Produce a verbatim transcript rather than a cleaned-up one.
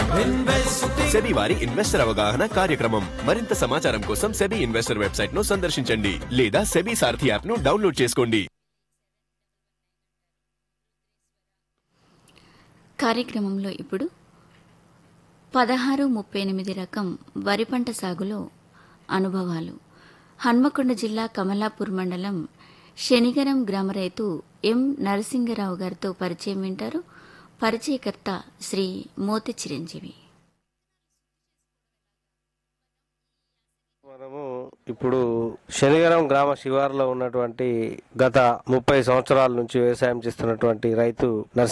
SEBI వారి investor అవగాహన కార్యక్రమం. మరింత సమాచారం కోసం సెబీ ఇన్వెస్టర్ వెబ్సైట్ ను సందర్శించండి లేదా సెబీ సారథి యాప్ ను డౌన్లోడ్ చేసుకోండి. కార్యక్రమంలో ఇప్పుడు పదహారు ముప్పై ఎనిమిది రకం వరి పంట సాగులో అనుభవాలు. హన్మకొండ జిల్లా కమలాపూర్ మండలం శనిగరం గ్రామ రైతు ఎం నరసింగరావు గారితో పరిచయం వింటారు. పరిచయకర్త శ్రీ మోతి చిరంజీవి. మనము ఇప్పుడు శనిగరం గ్రామ శివారులో ఉన్నటువంటి గత ముప్పై సంవత్సరాల నుంచి వ్యవసాయం చేస్తున్నటువంటి రైతు